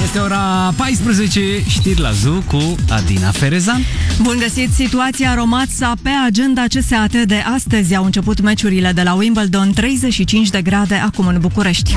Este ora 14, știri la zi cu Adina Ferezan. Bun găsit! Situația Romața pe agenda CSAT de astăzi. Au început meciurile de la Wimbledon, 35 de grade acum în București.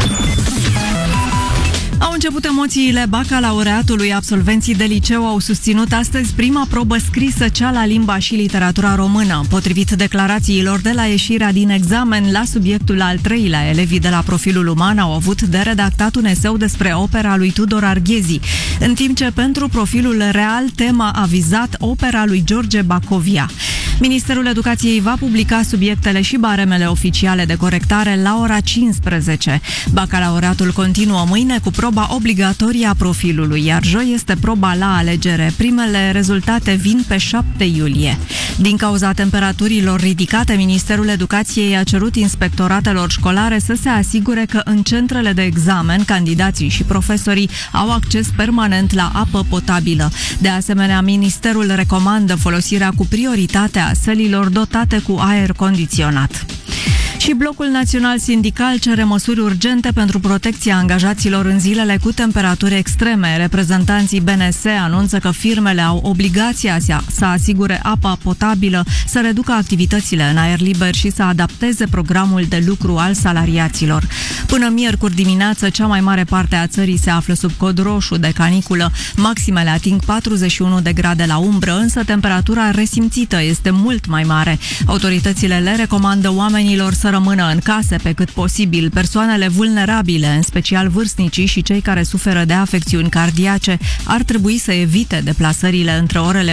Au început emoțiile bacalaureatului. Absolvenții de liceu au susținut astăzi prima probă scrisă, cea la limba și literatura română. Potrivit declarațiilor de la ieșirea din examen, la subiectul al treilea, elevii de la profilul uman au avut de redactat un eseu despre opera lui Tudor Arghezi, în timp ce pentru profilul real tema a vizat opera lui George Bacovia. Ministerul Educației va publica subiectele și baremele oficiale de corectare la ora 15. Bacalaureatul continuă mâine cu proba obligatorie a profilului, iar joi este proba la alegere. Primele rezultate vin pe 7 iulie. Din cauza temperaturilor ridicate, Ministerul Educației a cerut inspectoratelor școlare să se asigure că în centrele de examen, candidații și profesorii au acces permanent la apă potabilă. De asemenea, Ministerul recomandă folosirea cu prioritate a sălilor dotate cu aer condiționat. Și Blocul Național Sindical cere măsuri urgente pentru protecția angajaților în zilele cu temperaturi extreme. Reprezentanții BNS anunță că firmele au obligația să asigure apa potabilă, să reducă activitățile în aer liber și să adapteze programul de lucru al salariaților. Până miercuri dimineață, cea mai mare parte a țării se află sub cod roșu de caniculă. Maximele ating 41 de grade la umbră, însă temperatura resimțită este mult mai mare. Autoritățile le recomandă oamenilor să rămână în case pe cât posibil. Persoanele vulnerabile, în special vârstnicii și cei care suferă de afecțiuni cardiace, ar trebui să evite deplasările între orele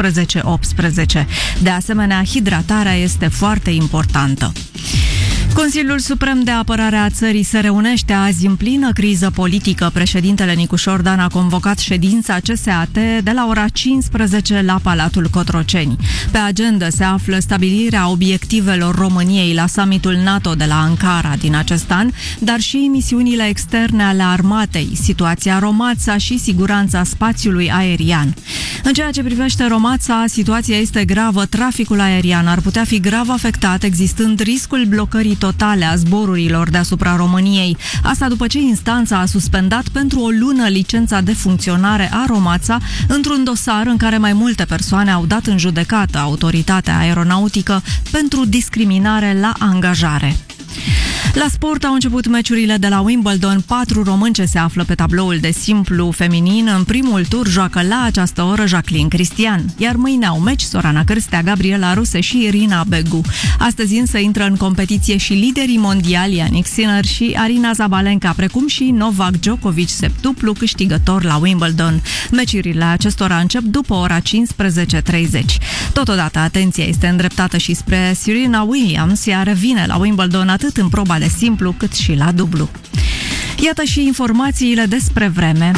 11-18. De asemenea, hidratarea este foarte importantă. Consiliul Suprem de Apărare a țării se reunește azi în plină criză politică. Președintele Nicușor Dan a convocat ședința CSAT de la ora 15 la Palatul Cotroceni. Pe agenda se află stabilirea obiectivelor României la summitul NATO de la Ankara din acest an, dar și misiunile externe ale armatei, situația Romața și siguranța spațiului aerian. În ceea ce privește Romața, situația este gravă. Traficul aerian ar putea fi grav afectat, existând riscul blocării totale a zborurilor deasupra României. Asta după ce instanța a suspendat pentru o lună licența de funcționare a Romața într-un dosar în care mai multe persoane au dat în judecată autoritatea aeronautică pentru discriminare la angajare. La sport au început meciurile de la Wimbledon. 4 români ce se află pe tabloul de simplu feminin. În primul tur joacă la această oră Jacqueline Cristian, iar mâine au meci Sorana Cârstea, Gabriela Ruse și Irina Begu. Astăzi însă intră în competiție și liderii mondiali Jannik Sinner și Arina Zabalenka, precum și Novak Djokovic, septuplu câștigător la Wimbledon. Meciurile acestora încep după ora 15:30. Totodată atenția este îndreptată și spre Serena Williams, ea revine la Wimbledon atât în proba de simplu cât și la dublu. Iată și informațiile despre vreme.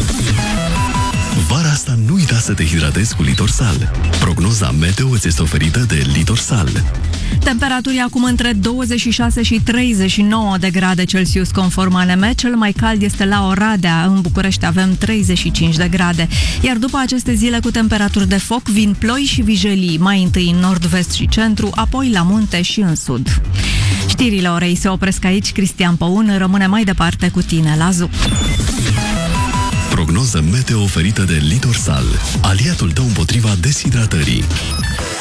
Vara asta nu uita să te hidratezi cu Litorsal. Prognoza meteo îți este oferită de Litorsal. Temperaturi acum între 26 și 39 de grade Celsius conform ANM. Cel mai cald este la Oradea. În București avem 35 de grade. Iar după aceste zile cu temperaturi de foc vin ploi și vijelii, mai întâi în nord-vest și centru, apoi la munte și în sud. Știrile orei se opresc aici. Cristian Păun rămâne mai departe cu tine la ZUP. Prognoză meteo oferită de Litorsal, aliatul tău împotriva deshidratării.